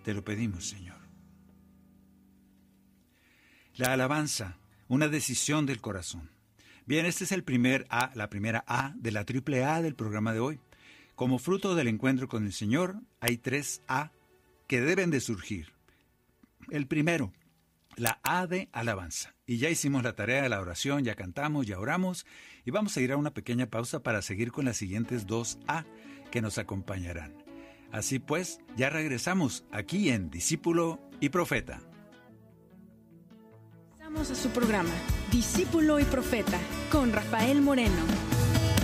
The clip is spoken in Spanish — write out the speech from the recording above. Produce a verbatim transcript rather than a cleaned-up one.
Te lo pedimos, Señor. La alabanza, una decisión del corazón. Bien, este es el primer A, la primera A de la triple A del programa de hoy. Como fruto del encuentro con el Señor, hay tres A que deben de surgir. El primero, la A de alabanza. Y ya hicimos la tarea de la oración, ya cantamos, ya oramos, y vamos a ir a una pequeña pausa para seguir con las siguientes dos A que nos acompañarán. Así pues, ya regresamos aquí en Discípulo y Profeta. Vamos a su programa, Discípulo y Profeta, con Rafael Moreno.